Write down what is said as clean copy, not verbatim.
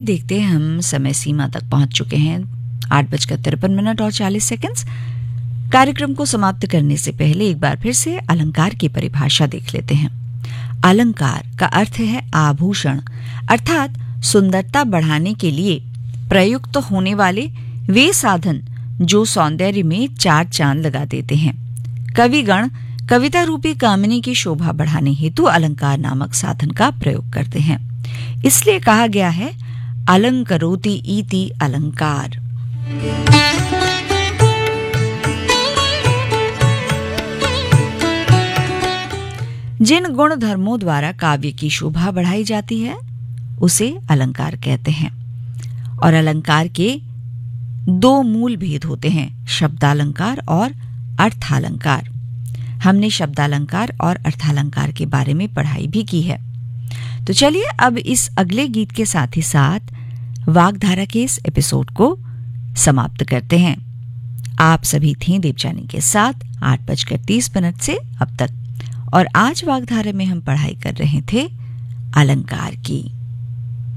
देखते हम समय सीमा तक पहुंच चुके हैं 8:53 और 40 सेकंड्स। कार्यक्रम को समाप्त करने से पहले एक बार फिर से अलंकार की परिभाषा देख लेते हैं। अलंकार का अर्थ है आभूषण, अर्थात सुंदरता बढ़ाने के लिए प्रयुक्त होने वाले वे साधन जो सौंदर्य में चार चांद लगा देते हैं। कविगण कविता रूपी कामनी की शोभा बढ़ाने हेतु अलंकार नामक साधन का प्रयोग करते हैं। इसलिए कहा गया है अलंकरोति इति अलंकार। जिन गुण धर्मों द्वारा काव्य की शोभा बढ़ाई जाती है उसे अलंकार कहते हैं। और अलंकार के दो मूल भेद होते हैं, शब्दालंकार और अर्थालंकार। हमने शब्दालंकार और अर्थालंकार के बारे में पढ़ाई भी की है। तो चलिए अब इस अगले गीत के साथ ही साथ वागधारा के इस एपिसोड को समाप्त करते हैं। आप सभी थे देवजानी के साथ 8:30 से अब तक, और आज वागधारा में हम पढ़ाई कर रहे थे अलंकार की।